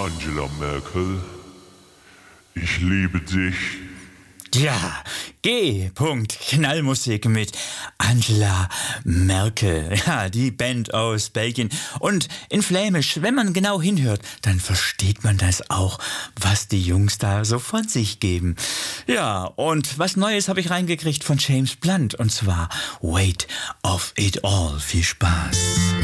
Angela Merkel, ich liebe dich. Ja, G. Knallmusik mit Angela Merkel. Ja, die Band aus Belgien. Und in Flämisch, wenn man genau hinhört, dann versteht man das auch, was die Jungs da so von sich geben. Ja, und was Neues habe ich reingekriegt von James Blunt, und zwar Weight of It All. Viel Spaß.